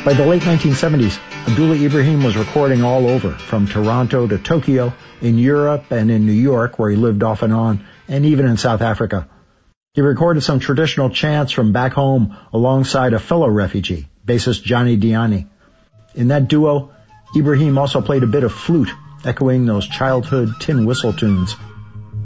By the late 1970s, Abdullah Ibrahim was recording all over, from Toronto to Tokyo, in Europe and in New York, where he lived off and on, and even in South Africa. He recorded some traditional chants from back home alongside a fellow refugee, bassist Johnny Diani. In that duo, Ibrahim also played a bit of flute, echoing those childhood tin whistle tunes.